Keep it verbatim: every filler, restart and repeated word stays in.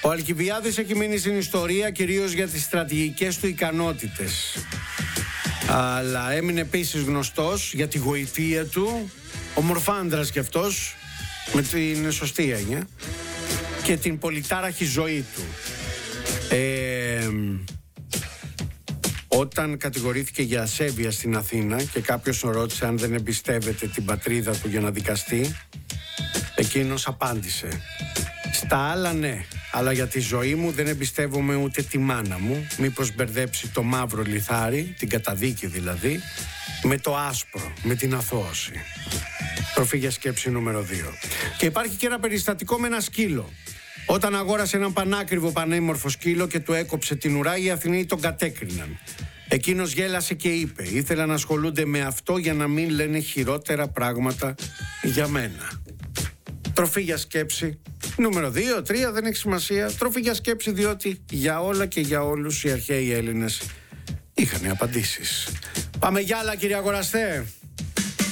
Ο Αλκιβιάδης έχει μείνει στην ιστορία κυρίως για τις στρατηγικές του ικανότητες. Αλλά έμεινε επίσης γνωστός για τη γοητεία του, ομορφάντρας κι αυτός, με την σωστή έννοια, και την πολυτάραχη ζωή του. Ε, όταν κατηγορήθηκε για ασέβεια στην Αθήνα και κάποιος τον ρώτησε αν δεν εμπιστεύεται την πατρίδα του για να δικαστεί, εκείνος απάντησε: στα άλλα ναι, αλλά για τη ζωή μου δεν εμπιστεύομαι ούτε τη μάνα μου, μήπως μπερδέψει το μαύρο λιθάρι, την καταδίκη δηλαδή, με το άσπρο, με την αθώωση. Τροφή για σκέψη νούμερο δύο. Και υπάρχει και ένα περιστατικό με ένα σκύλο. Όταν αγόρασε έναν πανάκριβο πανέμορφο σκύλο και του έκοψε την ουρά, οι Αθηναίοι τον κατέκριναν. Εκείνος γέλασε και είπε: ήθελα να ασχολούνται με αυτό για να μην λένε χειρότερα πράγματα για μένα. Τροφή για σκέψη νούμερο δύο, τρία, δεν έχει σημασία. Τροφή για σκέψη, διότι για όλα και για όλους οι αρχαίοι Έλληνες είχαν απαντήσεις. Πάμε για άλλα, κύριε Αγοραστέ.